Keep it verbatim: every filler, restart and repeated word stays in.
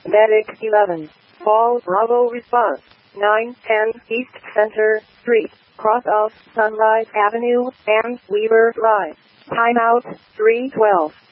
Medic eleven. Fall Bravo response. nine ten East Center Street, cross of Sunrise Avenue and Weaver Drive. Timeout three twelve.